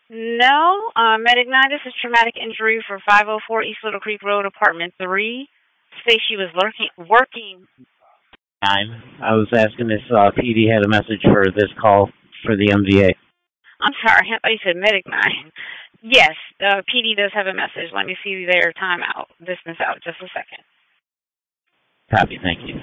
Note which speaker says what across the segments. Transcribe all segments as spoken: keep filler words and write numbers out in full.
Speaker 1: No, uh, Medic nine, this is traumatic injury for five oh four East Little Creek Road, apartment three. Say she was lurking, working.
Speaker 2: Nine. I was asking if uh, P D had a message for this call for the M V A.
Speaker 1: I'm sorry, I thought you said Medic nine. Yes, uh, P D does have a message. Let me see their timeout, distance out, just a second.
Speaker 2: Copy, thank you.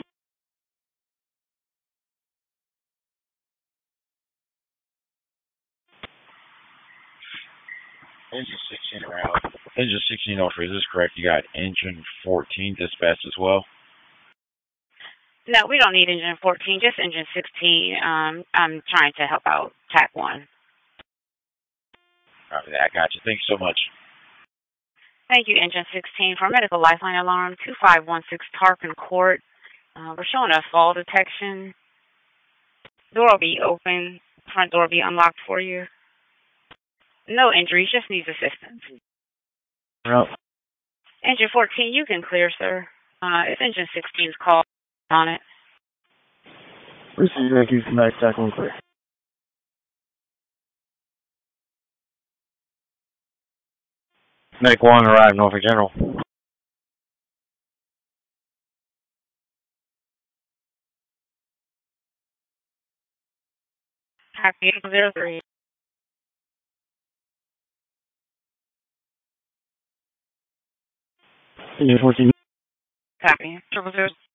Speaker 3: Engine sixteen around. Engine sixteen oh three, is this correct? You got engine fourteen dispatched as well?
Speaker 1: No, we don't need engine fourteen, just engine sixteen. Um, I'm trying to help out T A C one.
Speaker 3: Copy that, I got you. Thanks so much.
Speaker 1: Thank you, engine sixteen. For medical lifeline alarm, two five one six Tarpon Court. Uh, we're showing a fall detection. Door will be open. Front door will be unlocked for you. No injuries, just needs assistance.
Speaker 2: Well,
Speaker 1: Engine fourteen, you can clear, sir. Uh, it's engine sixteen's call on it.
Speaker 4: Receive, thank you. Nice tackle and clear.
Speaker 2: Medic one arrived, Norfolk General.
Speaker 1: Copy zero three.
Speaker 4: Engine fourteen.
Speaker 1: Copy. Triple zero